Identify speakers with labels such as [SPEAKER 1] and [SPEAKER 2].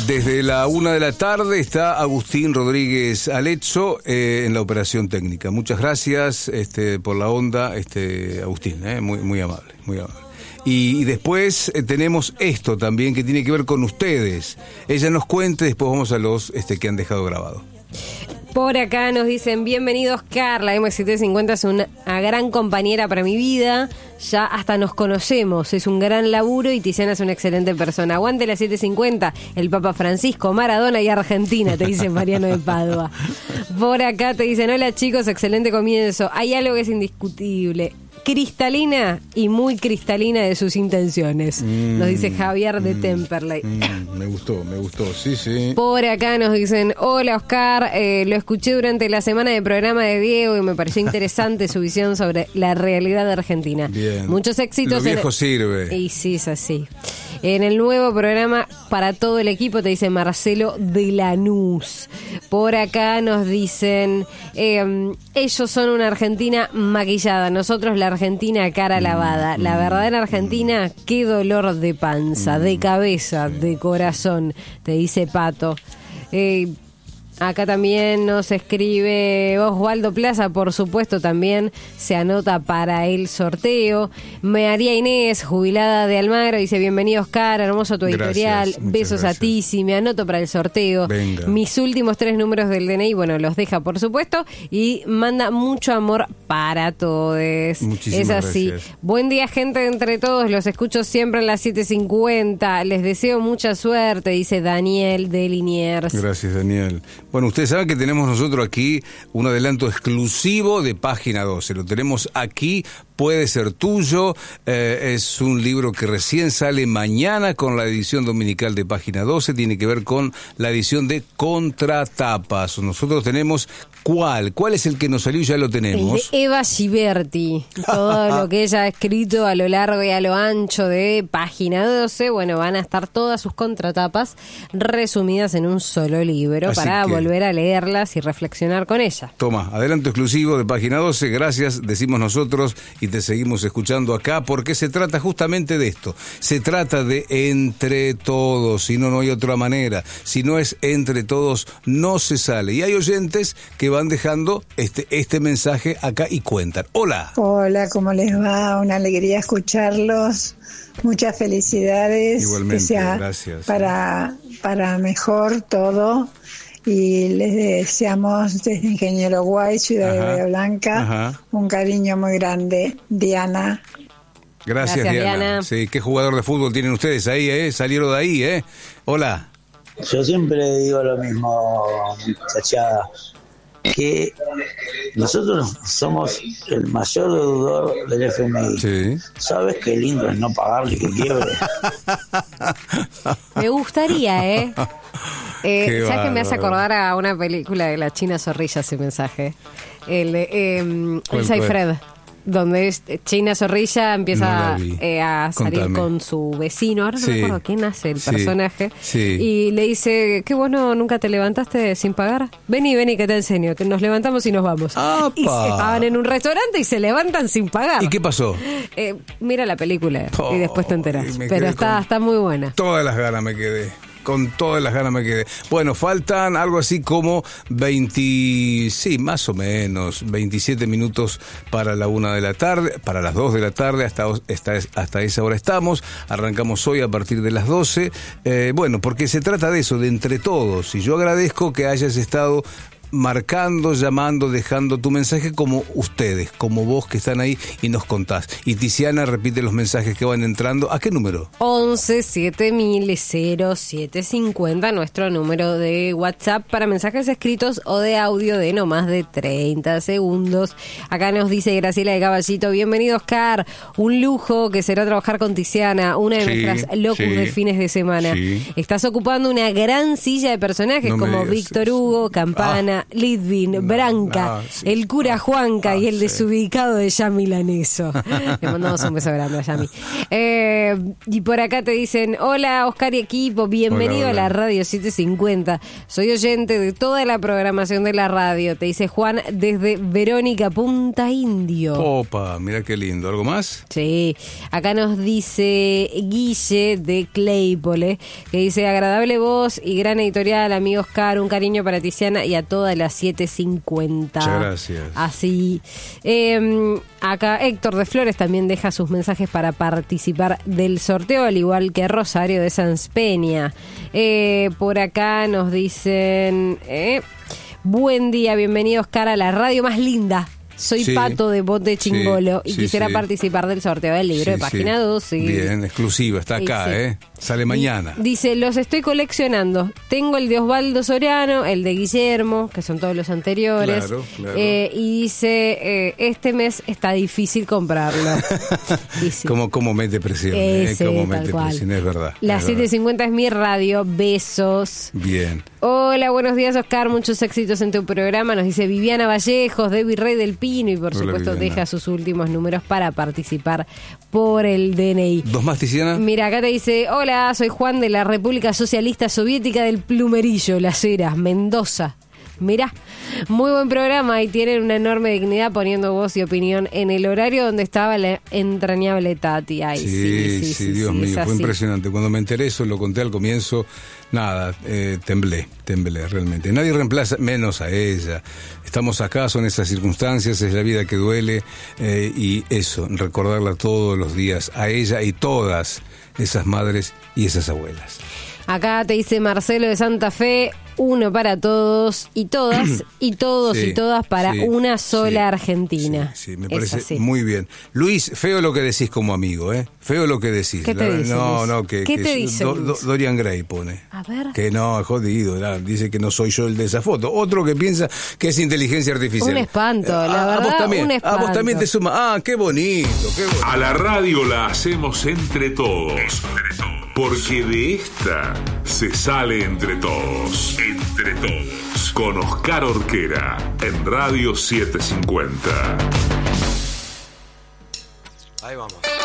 [SPEAKER 1] Desde la 1 de la tarde está Agustín Rodríguez Aletzo en la operación técnica. Muchas gracias por la onda, Agustín, muy amable, muy amable. Y después tenemos esto también que tiene que ver con ustedes. Ella nos cuenta, después vamos a los que han dejado grabado.
[SPEAKER 2] Por acá nos dicen, bienvenidos Carla, M750 es una gran compañera para mi vida, ya hasta nos conocemos, es un gran laburo y Tiziana es una excelente persona. Aguante la 750, el Papa Francisco, Maradona y Argentina, te dice Mariano de Padua. Por acá te dicen, hola chicos, excelente comienzo, hay algo que es indiscutible. Cristalina y muy cristalina de sus intenciones, nos dice Javier de Temperley.
[SPEAKER 1] Me gustó, sí.
[SPEAKER 2] Por acá nos dicen, hola Oscar, lo escuché durante la semana de programa de Diego y me pareció interesante su visión sobre la realidad de Argentina.
[SPEAKER 1] Bien.
[SPEAKER 2] Muchos éxitos.
[SPEAKER 1] Lo viejo sirve.
[SPEAKER 2] Y sí, es así. En el nuevo programa para todo el equipo, te dice Marcelo de Lanús. Por acá nos dicen, ellos son una Argentina maquillada, nosotros la Argentina cara lavada. La verdadera Argentina, qué dolor de panza, de cabeza, de corazón, te dice Pato. Acá también nos escribe Osvaldo Plaza, por supuesto también se anota para el sorteo. María Inés, jubilada de Almagro, dice bienvenido Oscar, hermoso tu editorial,
[SPEAKER 1] gracias,
[SPEAKER 2] besos
[SPEAKER 1] gracias.
[SPEAKER 2] a Tizi, me anoto para el sorteo.
[SPEAKER 1] Venga.
[SPEAKER 2] Mis últimos 3 números del DNI, bueno, los deja por supuesto y manda mucho amor para todos.
[SPEAKER 1] Muchísimas
[SPEAKER 2] es así.
[SPEAKER 1] gracias.
[SPEAKER 2] Buen día gente de entre todos, los escucho siempre en las 7:50, les deseo mucha suerte, dice Daniel de Liniers.
[SPEAKER 1] Gracias, Daniel. Bueno, ustedes saben que tenemos nosotros aquí un adelanto exclusivo de Página 12. Lo tenemos aquí, puede ser tuyo. Es un libro que recién sale mañana con la edición dominical de Página 12. Tiene que ver con la edición de Contratapas. Nosotros tenemos ¿cuál? ¿Cuál es el que nos salió y ya lo tenemos?
[SPEAKER 2] El de Eva Giberti. Todo lo que ella ha escrito a lo largo y a lo ancho de Página 12. Bueno, van a estar todas sus contratapas resumidas en un solo libro.
[SPEAKER 1] Así
[SPEAKER 2] para
[SPEAKER 1] que
[SPEAKER 2] volver a leerlas y reflexionar con ella.
[SPEAKER 1] Toma, adelanto exclusivo de Página 12, gracias, decimos nosotros y te seguimos escuchando acá porque se trata justamente de esto, se trata de entre todos, si no, no hay otra manera, si no es entre todos, no se sale. Y hay oyentes que van dejando este mensaje acá y cuentan. Hola.
[SPEAKER 3] Hola, ¿cómo les va? Una alegría escucharlos, muchas felicidades.
[SPEAKER 1] Igualmente,
[SPEAKER 3] que sea
[SPEAKER 1] gracias.
[SPEAKER 3] Para mejor todo. Y les deseamos desde Ingeniero Guay, Ciudad de Bahía Blanca, un cariño muy grande. Diana.
[SPEAKER 1] Gracias, Diana. Sí, qué jugador de fútbol tienen ustedes ahí, salieron de ahí, Hola.
[SPEAKER 4] Yo siempre digo lo mismo, muchachada, que nosotros somos el mayor deudor del FMI.
[SPEAKER 1] Sí.
[SPEAKER 4] ¿Sabes qué lindo es no pagarle que quiebre?
[SPEAKER 2] Me gustaría, ¿sabes que me hace
[SPEAKER 1] bárbaro.
[SPEAKER 2] acordar a una película de la China Zorrilla ese mensaje? El de
[SPEAKER 1] ¿Cuál?
[SPEAKER 2] Fred, donde China Zorrilla empieza
[SPEAKER 1] No
[SPEAKER 2] a salir
[SPEAKER 1] Contame.
[SPEAKER 2] con su vecino, ahora no me acuerdo quién hace el personaje,
[SPEAKER 1] Sí.
[SPEAKER 2] y le dice, ¿qué vos nunca te levantaste sin pagar? Vení que te enseño, que nos levantamos y nos vamos.
[SPEAKER 1] ¡Apa!
[SPEAKER 2] Y estaban en un restaurante y se levantan sin pagar.
[SPEAKER 1] ¿Y qué pasó?
[SPEAKER 2] Mira la película y después te enterás.
[SPEAKER 1] Me
[SPEAKER 2] Pero
[SPEAKER 1] quedé
[SPEAKER 2] está muy buena.
[SPEAKER 1] Todas las ganas me quedé. Con todas las ganas me quedé. Bueno, faltan algo así como más o menos, 27 minutos para la 1 de la tarde, para las 2 de la tarde, hasta esa hora estamos. Arrancamos hoy a partir de las 12. Bueno, porque se trata de eso, de entre todos. Y yo agradezco que hayas estado marcando, llamando, dejando tu mensaje como ustedes, como vos que están ahí y nos contás. Y Tiziana repite los mensajes que van entrando. ¿A qué número?
[SPEAKER 2] 11 7000 0750, nuestro número de WhatsApp para mensajes escritos o de audio de no más de 30 segundos. Acá nos dice Graciela de Caballito, bienvenido Oscar, un lujo que será trabajar con Tiziana, una de nuestras locus de fines de semana.
[SPEAKER 1] Sí.
[SPEAKER 2] Estás ocupando una gran silla de personajes
[SPEAKER 1] No me
[SPEAKER 2] como
[SPEAKER 1] digas
[SPEAKER 2] Víctor
[SPEAKER 1] eso.
[SPEAKER 2] Hugo, Campana, Diana, Litvin, Branca, el cura Juanca y el desubicado de Yami Laneso. Le mandamos un beso grande a Yami. Y por acá te dicen, hola Oscar y equipo, bienvenido a la Radio 750. Soy oyente de toda la programación de la radio, te dice Juan desde Verónica, Punta Indio.
[SPEAKER 1] Opa, mira qué lindo. ¿Algo más?
[SPEAKER 2] Sí, acá nos dice Guille de Claypole, que dice, agradable voz y gran editorial, amigo Oscar, un cariño para Tiziana y a toda la 750.
[SPEAKER 1] Muchas gracias.
[SPEAKER 2] Así. Acá Héctor de Flores también deja sus mensajes para participar del sorteo, al igual que Rosario de Sanz Peña. Por acá nos dicen, buen día, bienvenidos Oscar a la radio más linda. Soy Pato de Bote Chingolo y quisiera participar del sorteo del libro de Página 12.
[SPEAKER 1] Bien, exclusiva, está acá, sale mañana.
[SPEAKER 2] Dice, los estoy coleccionando. Tengo el de Osvaldo Soriano, el de Guillermo, que son todos los anteriores.
[SPEAKER 1] Claro.
[SPEAKER 2] Y dice, este mes está difícil comprarlo.
[SPEAKER 1] Como mete presión, como mete presión, es verdad.
[SPEAKER 2] La 750 es mi radio, besos.
[SPEAKER 1] Bien.
[SPEAKER 2] Hola, buenos días Oscar, muchos éxitos en tu programa, nos dice Viviana Vallejos de Virrey del Pino y por supuesto Viviana deja sus últimos números para participar por el DNI.
[SPEAKER 1] ¿Dos más, Tiziana?
[SPEAKER 2] Mira, acá te dice, hola, soy Juan de la República Socialista Soviética del Plumerillo, Las Heras, Mendoza. Mirá, muy buen programa y tienen una enorme dignidad poniendo voz y opinión en el horario donde estaba la entrañable Tati. Ay,
[SPEAKER 1] sí, Dios mío, fue impresionante. Cuando me enteré eso, lo conté al comienzo, nada, temblé realmente. Nadie reemplaza, menos a ella. Estamos acá, son esas circunstancias, es la vida que duele y eso, recordarla todos los días, a ella y todas esas madres y esas abuelas.
[SPEAKER 2] Acá te dice Marcelo de Santa Fe, uno para todos y todas, y todos y todas para una sola Argentina.
[SPEAKER 1] Sí, me parece muy bien. Luis, feo lo que decís como amigo, Feo lo que decís.
[SPEAKER 2] ¿Qué te dice,
[SPEAKER 1] No,
[SPEAKER 2] ¿Qué te dice,
[SPEAKER 1] Dorian Gray pone.
[SPEAKER 2] A ver.
[SPEAKER 1] Que no, es jodido, dice que no soy yo el de esa foto. Otro que piensa que es inteligencia artificial.
[SPEAKER 2] Un espanto, la verdad, un espanto.
[SPEAKER 1] A vos también te suma. Qué bonito.
[SPEAKER 5] A la radio la hacemos entre todos. Porque de esta se sale entre todos. Entre todos. Con Oscar Orquera en Radio 750.
[SPEAKER 6] Ahí vamos.